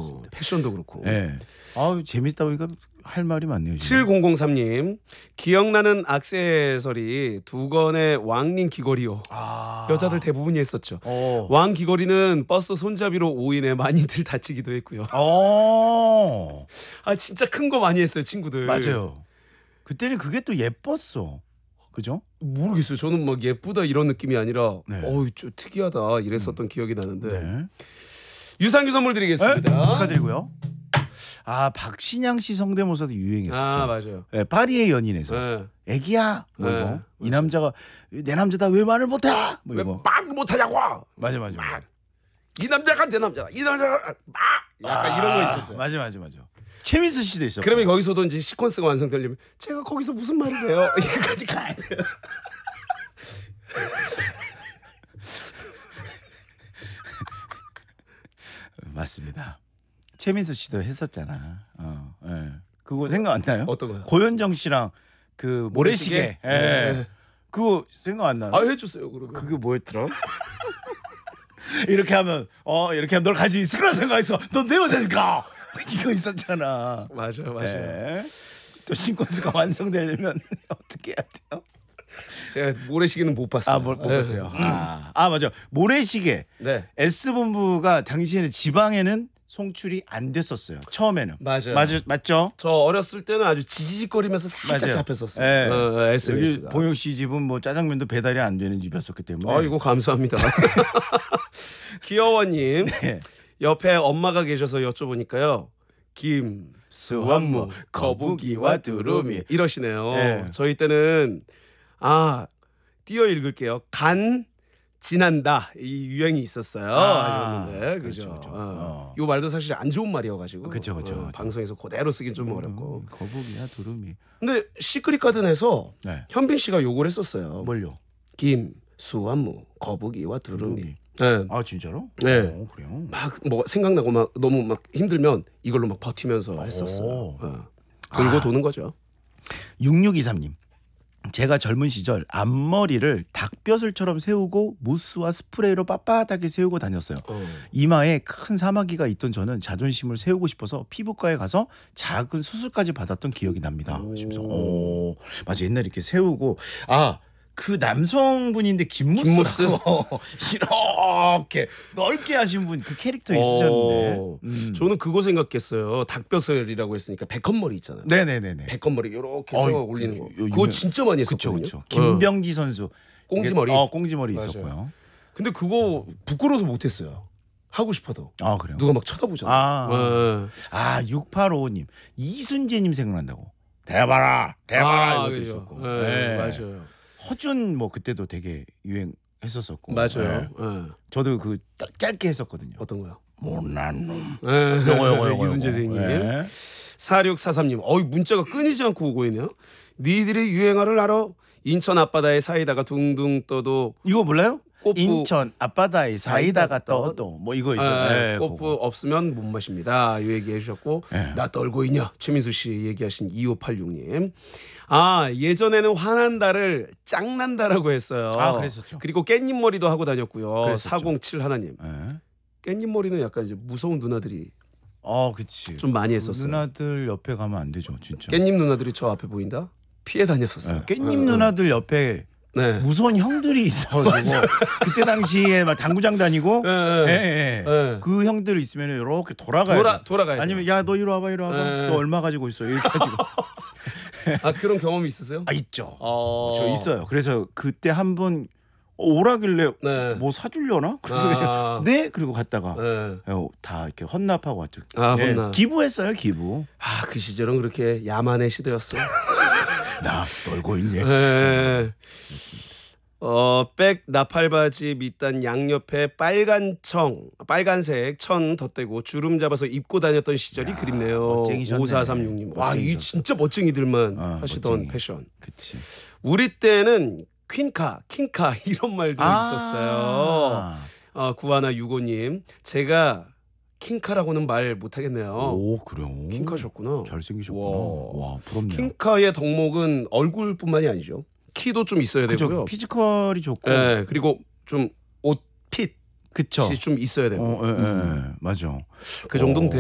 그렇습니다. 패션도 그렇고. 네. 재밌다 보니까 할 말이 많네요. 7003님 기억나는 액세서리 두건의 왕린 귀걸이요. 여자들 대부분이 했었죠. 왕 귀걸이는 버스 손잡이로 오인해 많이들 다치기도 했고요. 진짜 큰 거 많이 했어요 친구들. 맞아요. 그때는 그게 또 예뻤어. 그죠? 모르겠어요. 저는 막 예쁘다 이런 느낌이 아니라 네. 좀 특이하다 이랬었던 기억이 나는데. 네. 유산균 선물 드리겠습니다. 네? 축하드리고요. 박신양 씨 성대모사도 유행했었죠. 맞아요. 네, 파리의 연인에서 네. 애기야 뭐 네. 이거 이 남자가 내 남자다 왜 말을 못해 뭐 왜 이거 막 못하냐고. 맞아 이 남자가 내 남자다. 이 남자가 막 약간 이런 거 있었어요. 맞아 최민수 씨도 있었고. 그러면 거기서도 이제 시퀀스가 완성되려면 제가 거기서 무슨 말을 해요? 여기까지 가야 돼요. 맞습니다. 최민수 씨도 했었잖아. 네. 그거 생각 안 나요? 어떤 거요? 고현정 씨랑 그 모래시계. 네. 그거 생각 안 나요? 해줬어요. 그러면. 그게 뭐였더라? 이렇게 하면 널 가지고 있을 거라 생각했어. 넌 내 여자니까. 이거 있었잖아. 맞아요. 네. 또 신권수가 완성되려면 어떻게 해야 돼요? 제가 모래시계는 못 봤어요. 못 봤어요. 맞아. 모래시계. 네. S본부가 당시에는 지방에는 송출이 안 됐었어요. 처음에는. 맞아요. 맞죠? 저 어렸을 때는 아주 지지직거리면서 살짝 맞아요. 잡혔었어요. 네. SBS가. 여기 봉혁 씨 집은 뭐 짜장면도 배달이 안 되는 집이었었기 때문에. 이거 감사합니다. 귀여워님. 네. 옆에 엄마가 계셔서 여쭤보니까요. 김, 수완무, 거북이와 두루미 이러시네요. 네. 저희 때는 띄어 읽을게요. 간 지난다 이 유행이 있었어요. 이러는데 그죠. 이 말도 사실 안 좋은 말이어가지고. 그렇죠. 방송에서 그대로 쓰긴 좀 어렵고. 거북이야 두루미. 근데 시크릿 가든에서 네. 현빈 씨가 욕을 했었어요. 뭘요? 김, 수완무, 거북이와 두루미. 네. 진짜로? 네. 그래요? 막 뭐 생각나고 막 너무 막 힘들면 이걸로 막 버티면서 했었어요. 돌고 도는 거죠. 6623님. 제가 젊은 시절 앞머리를 닭벼슬처럼 세우고 무스와 스프레이로 빳빳하게 세우고 다녔어요. 이마에 큰 사마귀가 있던 저는 자존심을 세우고 싶어서 피부과에 가서 작은 수술까지 받았던 기억이 납니다. 맞아. 옛날에 이렇게 세우고 그 남성분인데 김무스 이렇게 넓게 하신 분 그 캐릭터 있으셨는데 저는 그거 생각했어요. 닭벼슬이라고 했으니까 백헌머리 있잖아요. 네네네네. 백헌머리 이렇게 세워 올리는 거. 그거 유명... 진짜 많이 했었거든요. 그쵸. 김병지 선수 꽁지머리. 꽁지머리 맞아요. 있었고요. 근데 그거 부끄러워서 못했어요. 하고 싶어도. 그래요? 누가 막 쳐다보잖아요. 6855님 이순재님 생각난다고. 대봐라 이것도 그죠. 있었고. 네. 맞아요. 허준 뭐 그때도 되게 유행했었었고. 맞아요. 저도 그 딱 짧게 했었거든요. 어떤 거요? 못난 놈. 요거 이순재 선생님. 4643님. 문자가 끊이지 않고 오고 있네요. 니들이 유행어를 알아? 인천 앞바다에 사이다가 둥둥 떠도 이거 몰라요? 꽃부 인천 앞바다에 사이다가 떠도 뭐 이거 있어요. 꽃부 없으면 못 마십니다. 이 얘기해 주셨고 나 떨고 있냐? 최민수 씨 얘기하신 2586님. 예전에는 화난다를 짱난다라고 했어요. 그랬었죠. 그리고 깻잎 머리도 하고 다녔고요. 407 하나님. 네. 깻잎 머리는 약간 이제 무서운 누나들이 그치. 좀 많이 했었어요. 누나들 옆에 가면 안 되죠, 진짜. 깻잎 누나들이 저 앞에 보인다? 피해 다녔었어요. 깻잎 누나들 옆에 무서운 형들이 있어가지고 그때 당시에 막 당구장 다니고 그 형들 있으면 이렇게 돌아가야 돌아가야 아니면 야 너 이리 와봐 너 얼마 가지고 있어 이렇게 가지고 그런 경험이 있으세요? 있죠. 저 있어요. 그래서 그때 한번 오라길래 뭐 사주려나? 그래서 그냥 그리고 갔다가 다 이렇게 헌납하고 왔죠. 헌납. 기부했어요, 기부. 그 시절은 그렇게 야만의 시대였어. 나 떨고 있니? 백 나팔바지 밑단 양옆에 빨간색 천 덧대고 주름 잡아서 입고 다녔던 시절이 그립네요. 멋쟁이셨네. 5436님. 이 진짜 멋쟁이들만 하시던 멋쟁이. 패션. 그치. 우리 때는 퀸카 이런 말도 있었어요. 구하나 유고님. 제가 킹카라고는 말 못하겠네요. 그래요? 킹카셨구나. 잘생기셨구나. 와, 부럽네요. 킹카의 덕목은 얼굴뿐만이 아니죠. 키도 좀 있어야 되고요. 피지컬이 좋고. 그리고 좀 옷핏 그쵸. 좀 있어야 되고. 맞아. 그 정도는